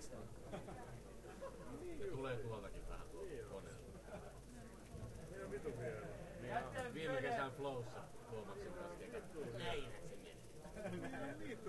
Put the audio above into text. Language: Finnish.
Se tulee tuoltakin vähän koneella. Ihan vitu vielä. Viime kesän Flowssa Tuomaksen kanssa kekättiin. Näinhän se meni.